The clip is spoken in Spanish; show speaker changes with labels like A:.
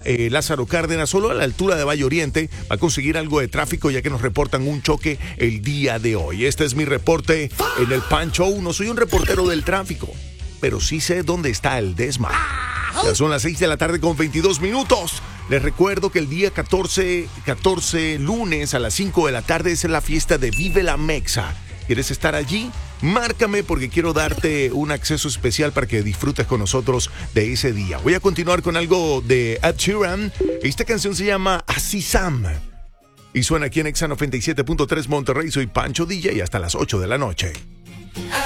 A: Lázaro Cárdenas, solo a la altura de Valle Oriente, va a conseguir algo de tráfico ya que nos reportan un choque el día de hoy. Este es mi reporte en el Pan Show. No soy un reportero del tráfico, pero sí sé dónde está el desma. Ya son las 6 de la tarde con 22 minutos. Les recuerdo que el día 14 lunes a las 5 de la tarde es la fiesta de Vive la Mexa. ¿Quieres estar allí? Márcame porque quiero darte un acceso especial para que disfrutes con nosotros de ese día. Voy a continuar con algo de Ed Sheeran. Esta canción se llama Así Sam y suena aquí en Exa 97.3 Monterrey. Soy Pancho DJ y hasta las 8 de la noche.